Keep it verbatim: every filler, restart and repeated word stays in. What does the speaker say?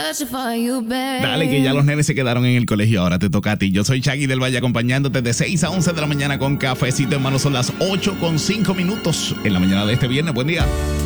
Dale, que ya los nenes se quedaron en el colegio, ahora te toca a ti. Yo soy Shaggy del Valle acompañándote de seis a once de la mañana con cafecito, hermano. Son las ocho con cinco minutos en la mañana de este viernes. Buen día.